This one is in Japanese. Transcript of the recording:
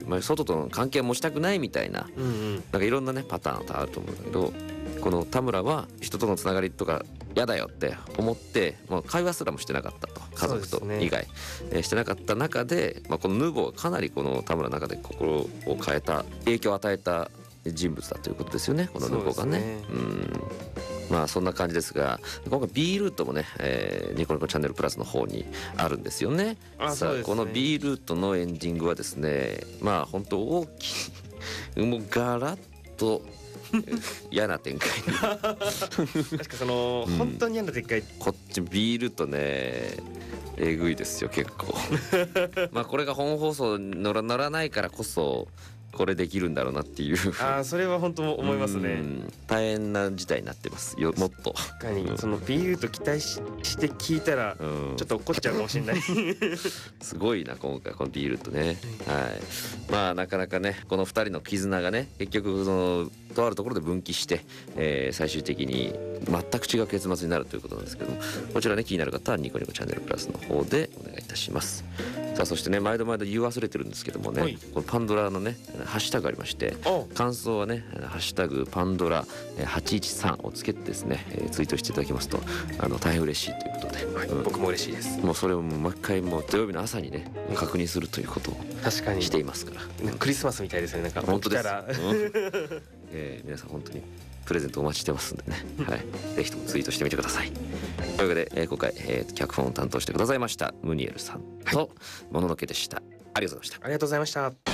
外との関係を持ちたくないみたいな、なんかいろんなねパターンあると思うんだけど、この田村は人とのつながりとか嫌だよって思って、会話すらもしてなかったと、家族と以外、してなかった中で、このヌボーはかなりこの田村の中で心を変えた、影響を与えた人物だということですよね、このヌボーがね。そんな感じですが、今回 B ルートもね、ニコニコチャンネルプラスの方にあるんですよね。さあこの B ルートのエンディングはですね、本当大きい、もうガラッと嫌な展開確かその、本当に嫌な展開。 こっち B ルートねえぐいですよ結構これが本放送に乗らないからこそこれできるんだろうなっていうそれは本当思いますね。 大変な事態になってますよ、もっと。 確かにその B ルート期待して聞いたらちょっと怒っちゃうかもしれないすごいな今回この B ルートね。なかなかねこの2人の絆がね結局そのとあるところで分岐して、最終的に全く違う結末になるということなんですけども、こちらね気になる方はニコニコチャンネルプラスの方でお願いいたします。さあそしてね毎度言い忘れてるんですけどもね、このパンドラのねハッシュタグありまして、感想はねハッシュタグパンドラ813をつけてですね、ツイートしていただきますと大変嬉しいということで、 僕も嬉しいです。 もうそれを毎回もう土曜日の朝にね確認するということをしていますから、 クリスマスみたいですね。なんか本当です。皆さん本当にプレゼントお待ちしてますんでね、ぜひともツイートしてみてください。というわけで、今回、脚本を担当してくださいましたムニエルさんともののけでした。ありがとうございました。 ありがとうございました。